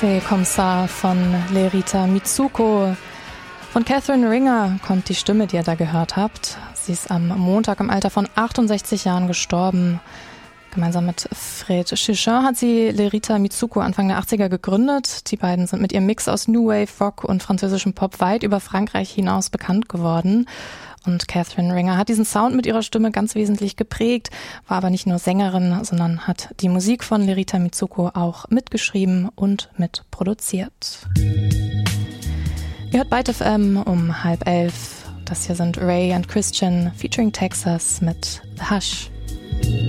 C'est comme ça von Lerita Mitsuko. Von Catherine Ringer kommt die Stimme, die ihr da gehört habt. Sie ist am Montag im Alter von 68 Jahren gestorben. Gemeinsam mit Fred Chichin hat sie Lerita Mitsuko Anfang der 80er gegründet. Die beiden sind mit ihrem Mix aus New Wave, Rock und französischem Pop weit über Frankreich hinaus bekannt geworden. Und Catherine Ringer hat diesen Sound mit ihrer Stimme ganz wesentlich geprägt, war aber nicht nur Sängerin, sondern hat die Musik von Lerita Mitsuko auch mitgeschrieben und mitproduziert. Ihr hört Byte FM um 10:30. Das hier sind Ray and Christian featuring Texas mit The Hush.